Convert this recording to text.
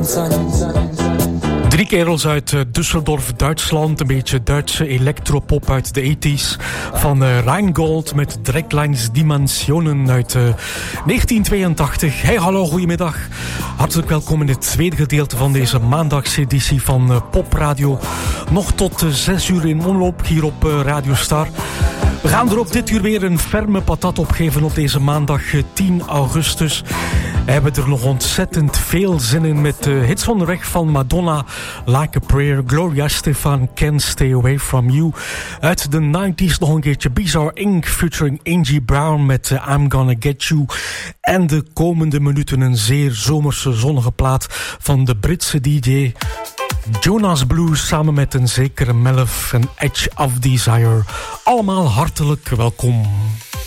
Drie kerels uit Düsseldorf, Duitsland. Een beetje Duitse electropop uit de 80s. Van Rheingold met Dreckleins Dimensionen uit 1982. Hey, hallo, goedemiddag. Hartelijk welkom in het tweede gedeelte van deze maandagseditie van Popradio. Nog tot 6 uur in omloop hier op Radio Star. We gaan er op dit uur weer een ferme patat op geven op deze maandag 10 augustus. We hebben er nog ontzettend veel zin in met hits van de weg van Madonna, Like a Prayer, Gloria Estefan, Can't Stay Away From You. Uit de 90s nog een keertje Bizarre Inc. featuring Angie Brown met I'm Gonna Get You. En de komende minuten een zeer zomerse zonnige plaat van de Britse DJ Jonas Blues samen met een zekere Melf en Edge of Desire. Allemaal hartelijk welkom.